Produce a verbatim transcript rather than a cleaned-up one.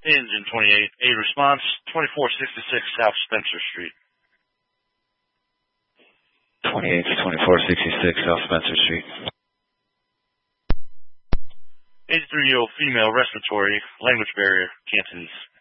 Engine twenty-eight, a response, twenty-four sixty-six South Spencer Street. twenty-eight to twenty-four sixty-six South Spencer Street. eighty-three year old female, respiratory, language barrier, Cantonese.